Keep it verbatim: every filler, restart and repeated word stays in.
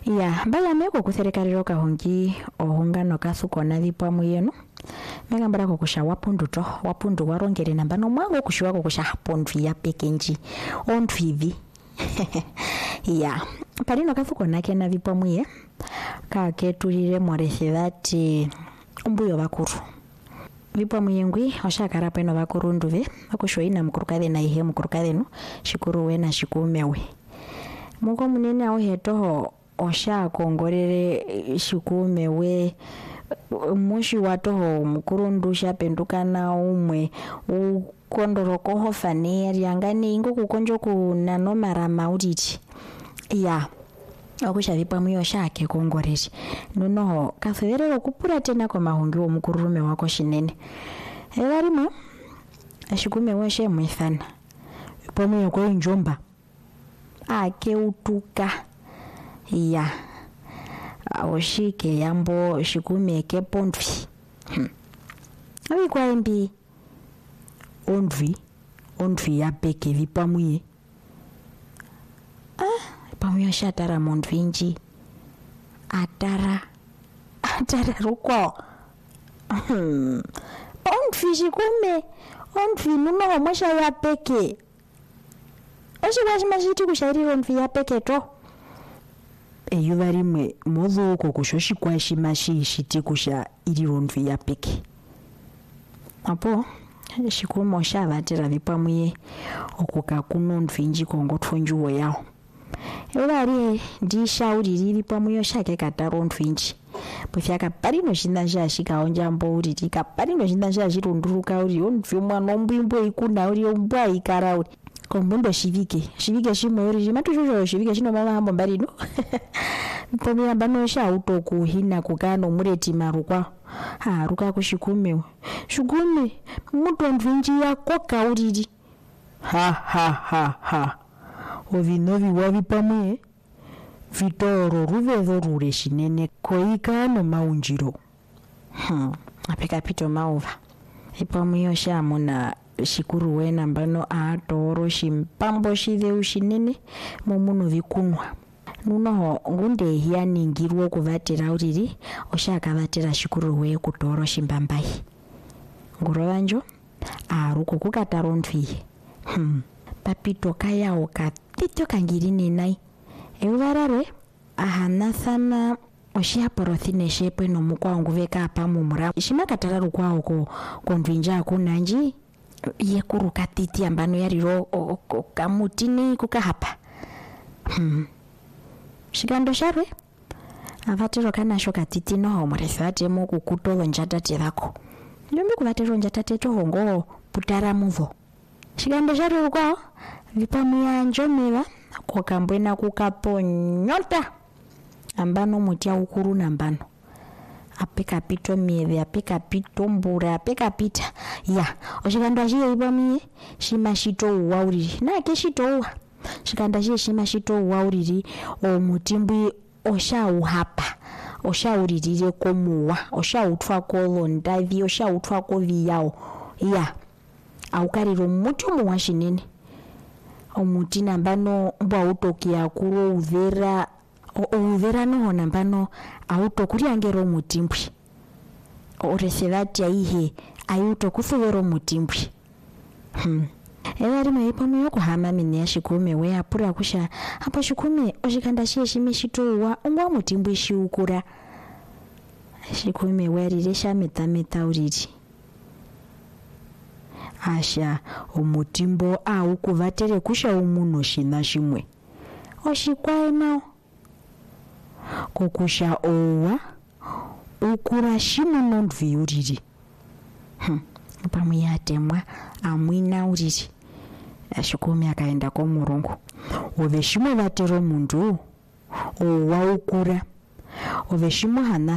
Ya bala meko kuserekariro kahongi ohongano kasukona vipamwe yeno mega mbara kokusha wapundu to wapundu warongere nambano mwango kushiwa kokusha pondu ya pekenji ontwivi ya parino kasukona kena vipamwe ka ketulire morese that umbuyo bakuru vipamwe yengwi oshakara peno bakuru nduve akushoina mukurukade na ihe mukurukade no shikuru we na shikumewe muko munene aho hetoho osha kongorere shikume we mushi watoho mukurundusha pendukana umwe ukondoroko hofaneri yangani ingo kukonjo kunano marama utiti ya akusha vipamwe yoshake kongorere nono kaferero kupura tena kwa mahongi wo mukurume wako shinene elarimo ashikume weshe mwithana vipamwe yoko injomba ake utuka ya oshike yambo shikume ke pondvi hmm. Abi kwa mbi ondvi ondvi ya peke vipamwe ah pamwe shatara mondvinji atara atara ruko hmm. Ondvi shikume ondvi nuno mwasha ya peke oshi washimashiti kushairi ondvi ya peke to eyuva rimwe modhoko kushoshi kwashimashi shiti kusha iri ondvi ya peke apo shikumo shavatira vipamwe okuka kuno ndvinji kongotonjuwo yawo evari ndishauriri vipamwe shake kataro ndvinji pofyaka parino shinda shashika onjambo uri tika parino shinda shashirunduruka uri ondvi mwana ombwimbo ikuna uri ombwa ikara uri kombundo shivike shivike shimwe uri matushosho shivike shino mama hambo mbarino pomya bano sha utoku hina kukano mureti marukwa ha ruka kushikume shugume muto ndvinji yako kauriri ha ha ha ha ovinovi wavi pamwe vitoro ruvezo rure shinene koikano maunjiro hmm apeka pito mauva ipamwe yosha muna shikuru wena mbano atoro shimpambo shive ushinene mumuno vikunwa nuno ngunde hiyaningirwo kuvatira uriri oshaka vatira shikuru we kutoro shimbambai ngurovanjo aruko kukataro ndviye hmm papito kayawo kapito kangirine nai euvarare ahanathana oshia porothine shepe no mukwangu veka pamu mura shimakatara rukwawo ko kondvinja kunanji ye kuruka titi ambano yariro kamutini kukahapa hmm shikando sharwe avatero kana shoka titi no murethate mu kukutolo njata tirako ndimbi kuvatero njata teto hongo putara muvo shikando sharwe kwa vipamwe yanjomeva kokambwena kukaponyota ambano mutia ukuru nambano apeka pito mieve apeka pito mbura apeka pita ya oshikando ajiye vipamwe shimashito uwauriri na keshito uwa shikanda shie shimashito uwauriri omutimbwi osha uhapa osha uririre komuwa osha utwa kolondavi osha utwa koviyao ya aukariro muti omuwa shinene omuti nambano mbwa utokia kuro uvera uvera noho nambano autokuriangero mutimbwi oresevati aihe ayutokufuvero mutimbwi hmm evari maipamwe yokuhama mine yashikume we apura kusha apo shikume oshikanda shie shimeshitowa ongwa mutimbwi shiukura shikume we rire shametameta uriri asha omutimbo au kuvatere kusha umuno shina shimwe oshikwae nao kokusha owa ukura shimuno ndvi uriri hmm pamwe yatemwa amwina uriri ashikume akaenda kwa murungu ove shimwe vatero mundu owa ukura ove shimwe hana